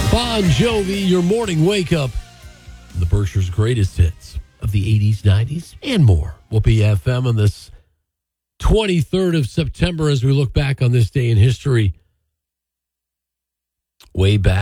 Bon Jovi, your morning wake up. The Berkshire's greatest hits of the 80s, 90s, and more. Whoopee FM on this 23rd of September as we look back on this day in history. Way back.